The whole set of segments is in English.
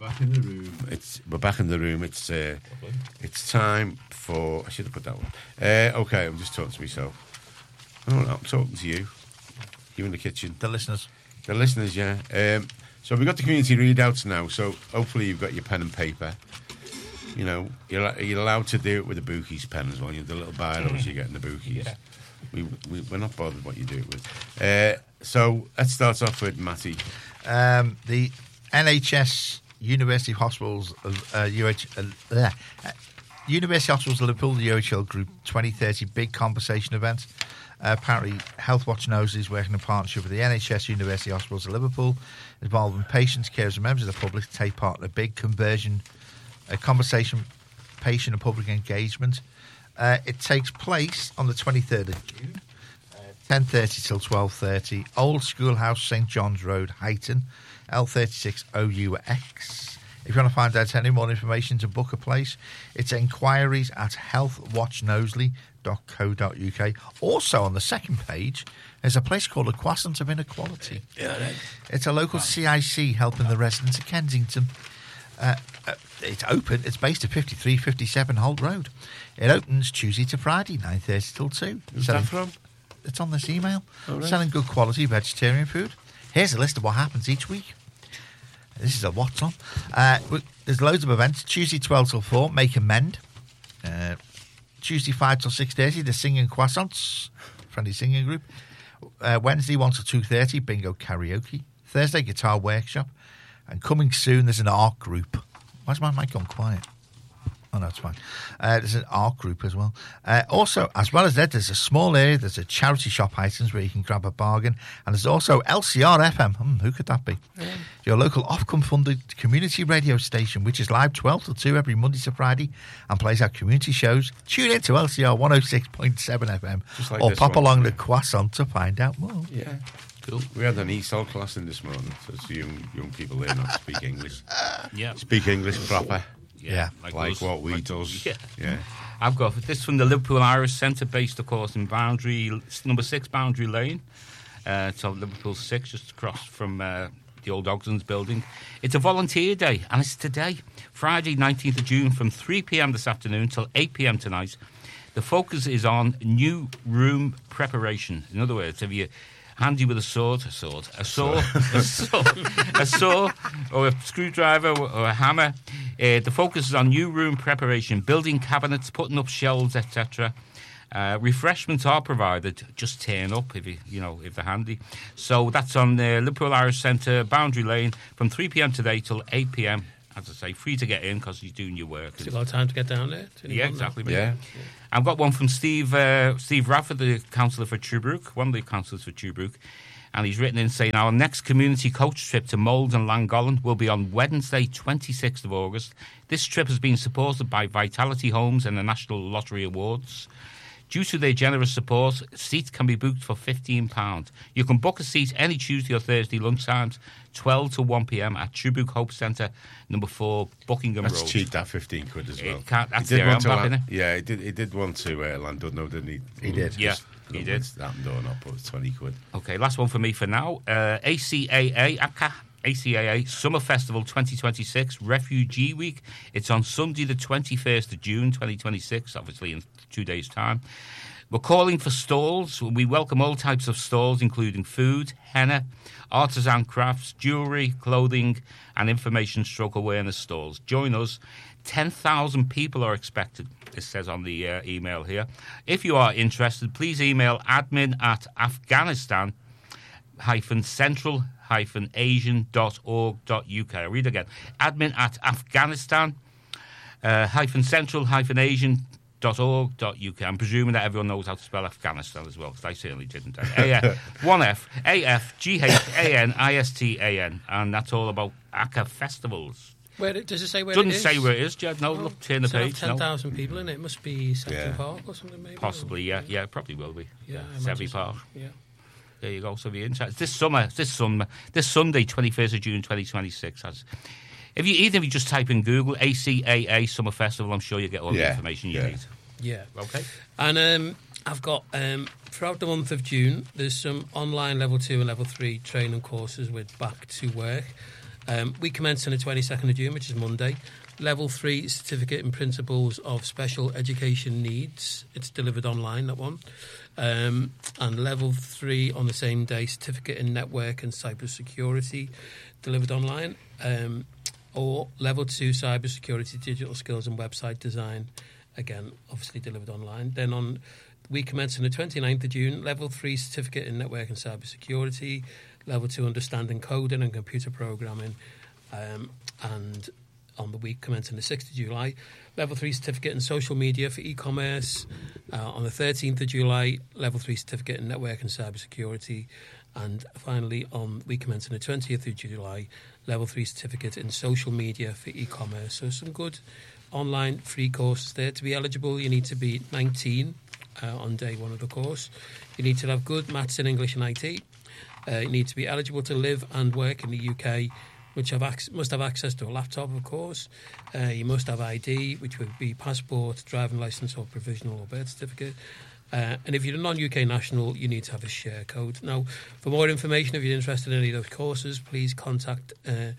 back in the room. We're back in the room. It's time for. I should have put that one. Okay, I'm just talking to myself. Oh no, I'm talking to you. You in the kitchen. The listeners. The listeners, yeah. So we've got the community readouts now. So hopefully you've got your pen and paper. You know, you're allowed to do it with a Bookies pen as well. You the little bios you get in the Bookies. Yeah. We're not bothered what you do it with. So let's start off with Matty. The NHS University Hospitals University Hospitals Liverpool, the UHL Group 2030 big conversation event. Apparently, Health Watch knows is working in partnership with the NHS University Hospitals of Liverpool, involving patients, carers, and members of the public to take part in a big conversation, patient and public engagement. It takes place on the 23rd of June, 10:30 till 12:30. Old Schoolhouse, St John's Road, Huyton, L36OUX. If you want to find out any more information to book a place, it's enquiries at healthwatchknowsley.co.uk. Also on the second page, there's a place called the Croissant of Inequality. Yeah, right. It's a local CIC helping the residents of Kensington. It's open. It's based at 5357 Holt Road. It opens Tuesday to Friday, 9:30 till 2. Who's that from? It's on this email. Oh, right. Selling good quality vegetarian food. Here's a list of what happens each week. This is a what's on. There's loads of events. Tuesday 12 till 4, Make Amend. Tuesday 5 till 6:30, the Singing Croissants, friendly singing group. Wednesday 1 till 2:30, Bingo Karaoke. Thursday, Guitar Workshop. And coming soon, there's an art group. Why's my mic gone quiet? Oh, no, it's fine. There's an art group as well. Also, as well as that, there's a small area. There's a charity shop items where you can grab a bargain. And there's also LCR FM. Who could that be? Yeah. Your local Ofcom funded community radio station, which is live 12 till 2 every Monday to Friday and plays our community shows. Tune in to LCR 106.7 FM like or pop along the Croissant to find out more. Yeah. Cool. We had an ESOL class in this morning, so it's young people learn how to speak English. Yeah. Speak English proper. Yeah, like what we does. Yeah. I've got this from the Liverpool Irish Centre, based, of course, in number 6 Boundary Lane. So Liverpool 6, just across from the old Ogsons building. It's a volunteer day, and it's today, Friday, 19th of June, from 3 p.m. this afternoon till 8 p.m. tonight. The focus is on new room preparation. In other words, if you handy with a saw, or a screwdriver or a hammer. The focus is on new room preparation, building cabinets, putting up shelves, etc. Refreshments are provided. Just turn up if they're handy. So that's on the Liverpool Irish Centre, Boundary Lane, from 3 p.m. today till 8 p.m. As I say, free to get in because you're doing your work. It's a lot of time to get down there. Yeah, exactly. Yeah. I've got one from Steve Radford, the councillor for Tuebrook, one of the councillors for Tuebrook, and he's written in saying our next community coach trip to Mold and Llangollen will be on Wednesday, 26th of August. This trip has been supported by Vitality Homes and the National Lottery Awards. Due to their generous support, seats can be booked for £15. You can book a seat any Tuesday or Thursday lunchtimes, 12 to 1 p.m. at Tuebrook Hope Centre, number 4, Buckingham Road. That's cheap, that 15 quid as well. That's the area I'm back, isn't it? Yeah, he did want to Llandudno, didn't he? He did. Yeah, he did. That door not, but it's 20 quid. Okay, last one for me for now. ACAA Summer Festival 2026 Refugee Week. It's on Sunday the 21st of June 2026, obviously in 2 days' time. We're calling for stalls. We welcome all types of stalls, including food, henna, artisan crafts, jewellery, clothing, and information/awareness stalls. Join us. 10,000 people are expected, it says on the email here. If you are interested, please email admin@afghanistan-central-asian.org.uk. I'll read again. admin@afghanistan-central-asian.org.uk. I'm presuming that everyone knows how to spell Afghanistan as well, because I certainly didn't. One F, AFGHANISTAN, and that's all about ACA festivals. Does it say where it is? Doesn't say where it is, Jed. No, look, turn the page. 10,000 people in it. It must be Sampson Park or something, maybe? Possibly, yeah. Yeah, it probably will be. Yeah, Sevy Park. Yeah. There you go. So if you're interested, this Sunday, 21st of June 2026. If you just type in Google ACAA Summer Festival, I'm sure you get all the information you need. Yeah. Okay. And I've got throughout the month of June, there's some online level 2 and level 3 training courses with Back to Work. We commence on the 22nd of June, which is Monday. Level 3 Certificate in Principles of Special Education Needs. It's delivered online, that one. And Level 3 on the same day, Certificate in Network and Cyber Security, delivered online. Or Level 2 Cyber Security, Digital Skills and Website Design, again, obviously delivered online. Then we commence on the 29th of June, Level 3 Certificate in Network and Cyber Security, Level 2 Understanding Coding and Computer Programming, and on the week commencing the 6th of July, Level 3 Certificate in Social Media for E-commerce. On the 13th of July, Level 3 Certificate in Network and Cyber Security. And finally, on the week commencing the 20th of July, Level 3 Certificate in Social Media for E-commerce. So some good online free courses there. To be eligible, you need to be 19 on day one of the course. You need to have good maths and English and IT. You need to be eligible to live and work in the UK, which must have access to a laptop, of course. You must have ID, which would be passport, driving licence or provisional or birth certificate. And if you're a non-UK national, you need to have a share code. Now, for more information, if you're interested in any of those courses, please contact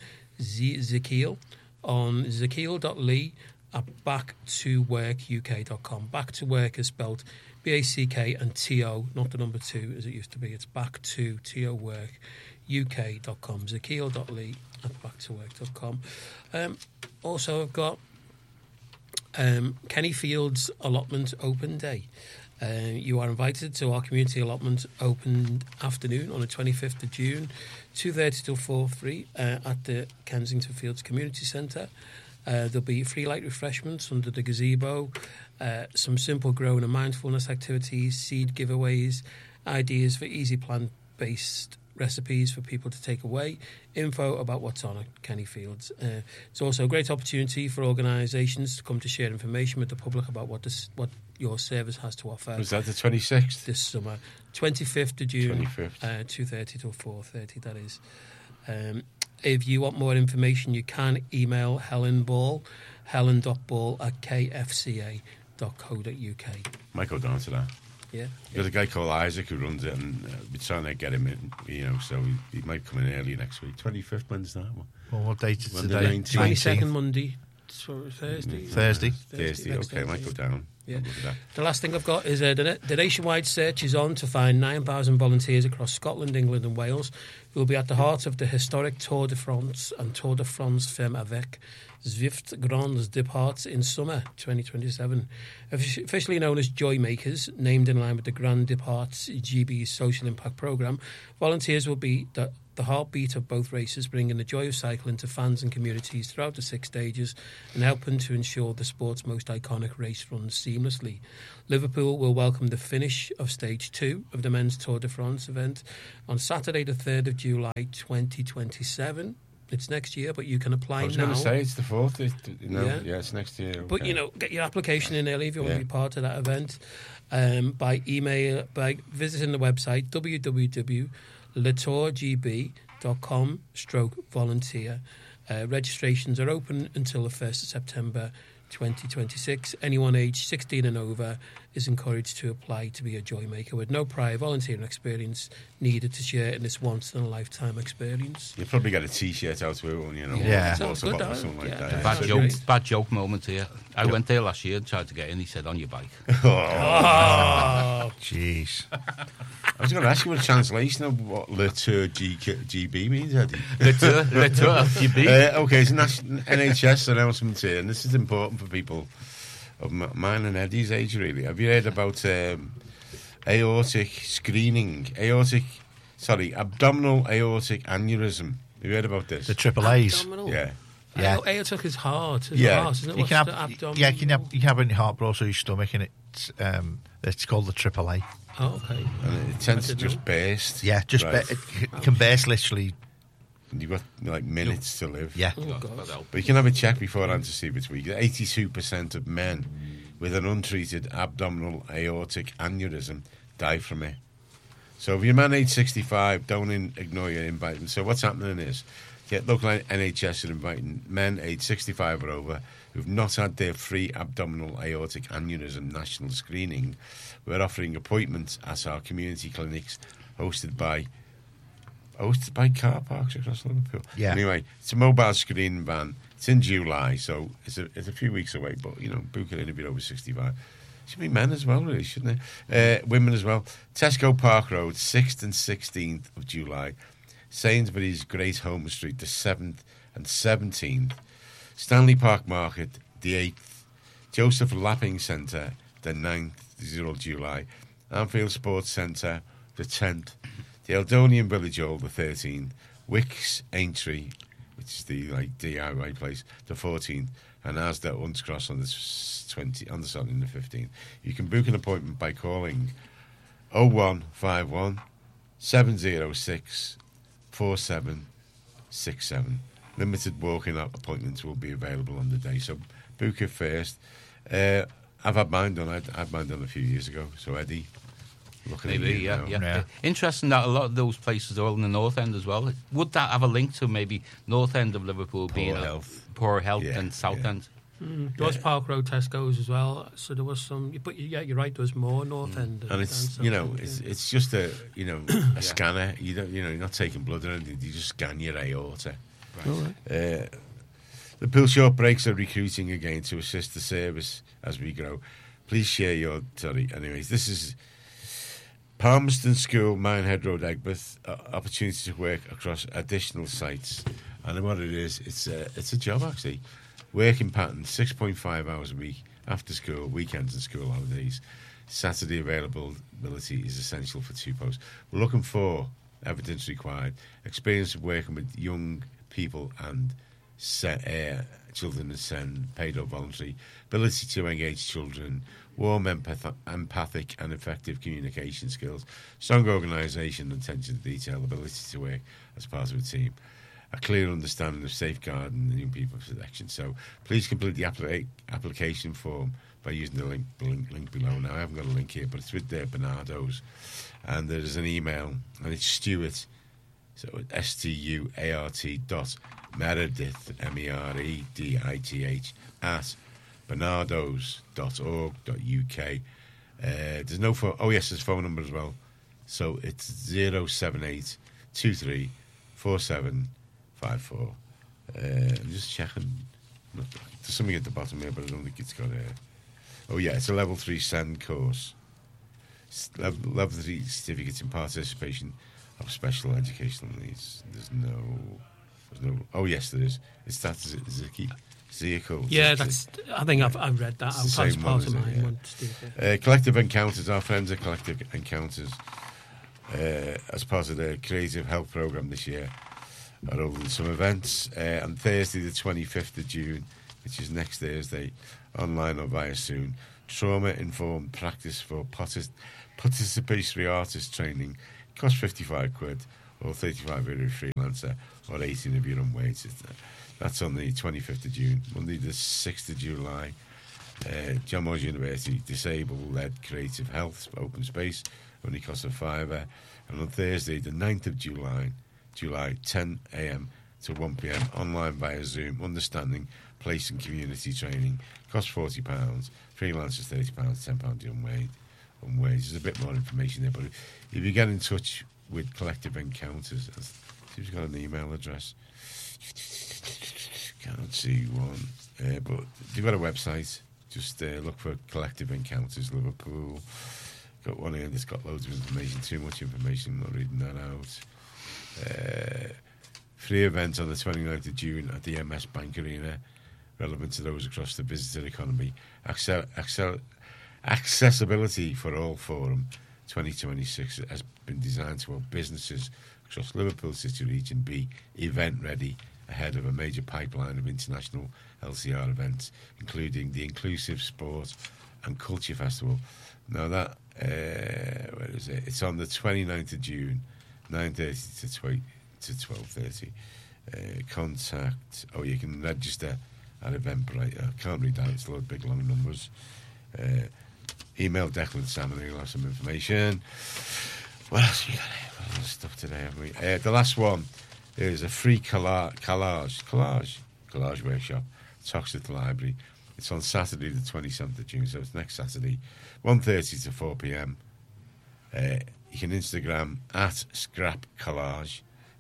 Zakeel on zakeel.lee at back2workuk.com. Back to work is spelled BACK and TO, not the number 2 as it used to be. It's back to TO work uk.com. Zakeel.lee at back2work.com. Also, I've got Kenny Fields Allotment Open Day. You are invited to our community allotment open afternoon on the 25th of June, 2:30 till 4:03 at the Kensington Fields Community Centre. There'll be free light refreshments under the gazebo, some simple growing and mindfulness activities, seed giveaways, ideas for easy plant-based recipes for people to take away, info about what's on at Kenny Fields. It's also a great opportunity for organisations to come to share information with the public about what your service has to offer. Was that the 26th? This summer. 25th of June, 25th. 2:30 till 4:30, that is. If you want more information, you can email Helen Ball, helen.ball@kfca.co.uk. Might go down to that. Yeah. There's a guy called Isaac who runs it, and we're trying to get him in, so he might come in early next week. 25th, when's that? Well, what date is Monday, today? 19th. 22nd Monday. Thursday. Thursday. Okay, might go down. Yeah. The last thing I've got is the nationwide search is on to find 9,000 volunteers across Scotland, England and Wales who will be at the heart of the historic Tour de France and Tour de France Femme avec Zwift Grands Departs in summer 2027. Officially known as Joy Makers, named in line with the Grand Departs GB social impact programme, volunteers will be the heartbeat of both races, bringing the joy of cycling to fans and communities throughout the 6 stages and helping to ensure the sport's most iconic race runs seamlessly. Liverpool will welcome the finish of Stage 2 of the Men's Tour de France event on Saturday the 3rd of July 2027. It's next year, but you can apply now. I was going to say it's the 4th. Yeah. It's next year. Okay. But, get your application in early if you want to be part of that event by visiting the website www.latourgb.com/volunteer. Registrations are open until the 1st of September 2026. Anyone aged 16 and over is encouraged to apply to be a joy maker with no prior volunteering experience needed to share in this once-in-a-lifetime experience. You'll probably get a T-shirt out to it, won't you? Yeah. Sounds good, or something like that. Bad joke moment here. I went there last year and tried to get in. He said, on your bike. Oh, jeez. I was going to ask you a translation of what Le Tour GB means, Eddie. Le Tour GB. Okay, so NHS announcement here, and this is important for people of mine and Eddie's age, really. Have you heard about aortic screening? Abdominal aortic aneurysm. Have you heard about this? The triple A's. Abdominal. Yeah. Yeah. Aortic is hard. It's Yeah. hard, isn't it? You What's can the have, abdominal? you can have it in your heart, but also your stomach, and it's called the triple A. Oh, okay. And it tends to I didn't just burst. Yeah, just Right. it can burst literally. And you've got like minutes to live. Yeah. Oh, God. But you can have a check beforehand to see if it's weak. 82% of men with an untreated abdominal aortic aneurysm die from it. So if you're a man age 65, don't ignore your inviting. So what's happening is, local NHS are inviting men age 65 or over who've not had their free abdominal aortic aneurysm national screening. We're offering appointments at our community clinics hosted by hosted by car parks across Liverpool. Yeah. Anyway, it's a mobile screening van. It's in July, so it's a few weeks away. But book it in if you're over 65. Should be men as well, really, shouldn't it? Women as well. Tesco Park Road, 6th and 16th of July. Sainsbury's Great Home Street, the 7th and 17th. Stanley Park Market, the 8th. Joseph Lapping Centre, the 9th of July. Anfield Sports Centre, the 10th. The Eldonian Village Hall, the 13th. Wicks Aintree, which is the DIY place, the 14th. And Asda Huntscross on the 20th, on the Saturday the 15th. You can book an appointment by calling 0151 706 4767. Limited walk-in appointments will be available on the day, so book it first. I've had mine done. I had mine done a few years ago. So Eddie, looking at Maybe, you now. yeah. Interesting that a lot of those places are all in the North End as well. Would that have a link to maybe North End of Liverpool being poor health Yeah, and South yeah. End? There was Park Road Tesco's as well, so there was some. But you're right. There was more North End, And it's than South End, it's just a scanner. You don't you're not taking blood or anything. You just scan your aorta. All right. The Pilshort Brakes are recruiting again to assist the service as we grow. Please share your story. Anyways, this is Palmerston School, Minehead Road, Egbert. Opportunity to work across additional sites, and what it is, it's a job actually. Working pattern, 6.5 hours a week, after school, weekends and school holidays. Saturday availability is essential for 2 posts. We're looking for evidence required, experience of working with young people and children and SEND, paid or voluntary, ability to engage children, warm, empathic and effective communication skills, strong organisation and attention to detail, ability to work as part of a team, a clear understanding of safeguarding the young people protection. So please complete the application form by using the link below. Now I haven't got a link here, but it's with Bernardo's, and there's an email, and it's Stuart, so stuart.meredith MEREDITH at bernardos.org.uk. There's no phone. Oh yes, there's phone number as well. So it's 078 23 47 54. I'm just checking. There's something at the bottom here, but I don't think it's got a. Oh yeah, it's a level 3 SEND course. Level 3 certificates in participation of special educational needs. There's no. Oh yes, there is. It's that Zika. Yeah, that's. I think I've read that. It's the That's same part one, of is it? mine. Yeah. One, Steve, Collective Encounters, our friends at Collective Encounters, as part of their creative health programme this year, are holding some events on Thursday the 25th of June, which is next Thursday, online or via Zoom. Trauma-informed practice for participatory artist training costs £55 or 35 if you're a freelancer, or 18 if you're on wage. That's on the 25th of June. Monday the 6th of July, John Moores University, disabled-led creative health open space, only costs a £5. And on Thursday the 9th of July, 10 a.m. to 1 p.m, online via Zoom, understanding place and community training, costs £40, freelancers £30, £10 unwage. There's a bit more information there, but if you get in touch with Collective Encounters, see if you've got an email address. Can't see one, but you've got a website. Just look for Collective Encounters Liverpool. Got one here that's got loads of information, too much information, I'm not reading that out. Free event on the 29th of June at the MS Bank Arena, relevant to those across the visitor economy. Accessibility for All Forum 2026 has been designed to help businesses across Liverpool City region be event ready ahead of a major pipeline of international LCR events, including the Inclusive Sport and Culture Festival. Now that, where is it? It's on the 29th of June, 9:30 to 12:30. Contact. Oh, you can register at Eventbrite. I can't read that. It's a lot of big long numbers. Email Declan Salmon. He'll have some information. What else we got here? A lot of stuff today, haven't we? The last one is a free collage workshop, Toxteth Library. It's on Saturday the 27th of June, so it's next Saturday, 1:30 to 4 p.m. You can Instagram at Scrap Collage,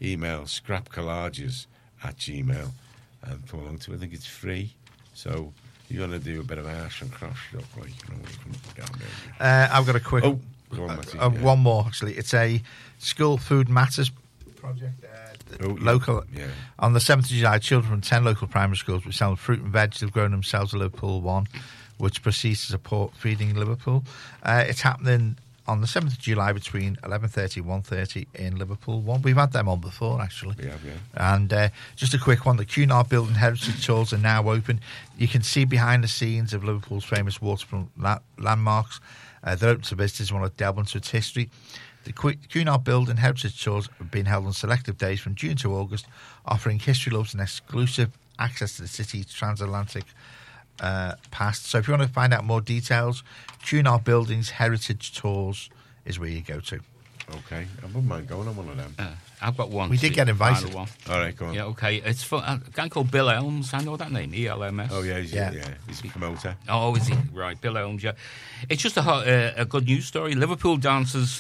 email scrapcollages@gmail and come along to it. I think it's free. So if you want to do a bit of ash and cross up, like, you can put down there. I've got a quick Oh, go on, Matty, one more, actually. It's a School Food Matters project. Local. Yeah. On the 7th of July, children from 10 local primary schools will sell fruit and veg. They've grown themselves a Liverpool one, which proceeds to support feeding Liverpool. It's happening on the 7th of July between 11:30 and 1:30 in Liverpool 1. We've had them on before, actually. Yeah. And just a quick one, the Cunard Building Heritage Tours are now open. You can see behind the scenes of Liverpool's famous waterfront landmarks. They're open to visitors who want to delve into its history. The Cunard Building Heritage Tours have been held on selective days from June to August, offering history lovers and exclusive access to the city's transatlantic past. So if you want to find out more details, Cunard Buildings Heritage Tours is where you go to. Okay. I wouldn't mind going on one of them. I've got one. We did get invited. Final one. All right, go on. Yeah, okay. It's for a guy called Bill Elms. I know that name, ELMS. Oh, yeah, he's a promoter. Oh, is he? Right, Bill Elms, yeah. It's just a good news story. Liverpool dancers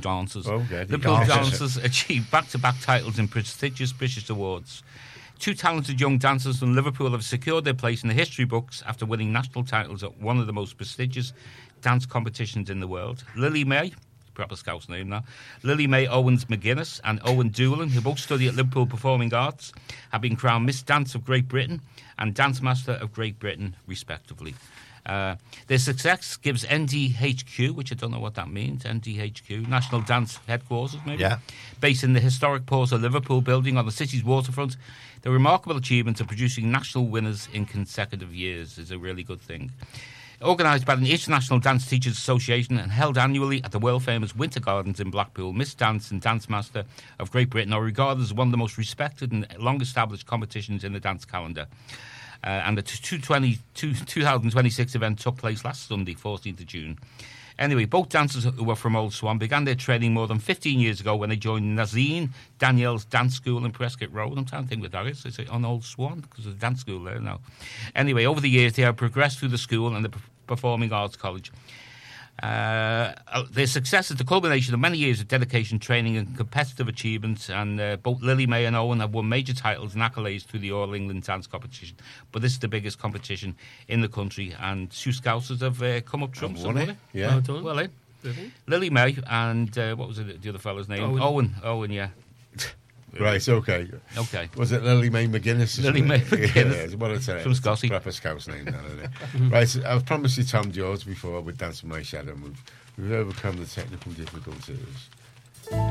achieved back-to-back titles in prestigious British awards. Two talented young dancers from Liverpool have secured their place in the history books after winning national titles at one of the most prestigious dance competitions in the world. Lily May, proper Scouse name now, Lily May Owens McGuinness and Owen Doolan, who both study at Liverpool Performing Arts, have been crowned Miss Dance of Great Britain and Dance Master of Great Britain, respectively. Their success gives NDHQ, which I don't know what that means, NDHQ, National Dance Headquarters, maybe, based in the historic Porter Liverpool building on the city's waterfront. The remarkable achievement of producing national winners in consecutive years is a really good thing. Organised by the International Dance Teachers Association and held annually at the world-famous Winter Gardens in Blackpool, Miss Dance and Dance Master of Great Britain are regarded as one of the most respected and long-established competitions in the dance calendar. And the 2026 event took place last Sunday, 14th of June. Anyway, both dancers who were from Old Swan began their training more than 15 years ago when they joined Nazine Danielle's Dance School in Prescott Road. I'm trying to think what that is. Is it on Old Swan? Because there's a dance school there now. Anyway, over the years, they have progressed through the school and the Performing Arts College. Their success is the culmination of many years of dedication, training and competitive achievements, and both Lily May and Owen have won major titles and accolades through the All England Dance Competition. But this is the biggest competition in the country, and two Scousers have come up trumps. Won it? Yeah. Well done. Well, Lily May and what was the other fellow's name? Owen, yeah. Right, okay. Was it Lily May McGuinness? Lily May McGuinness. Yeah, what it's from Scotty. Proper Scouse name, isn't it? Right, so I've promised you Tom George before with Dance with My Shadow. We've overcome the technical difficulties.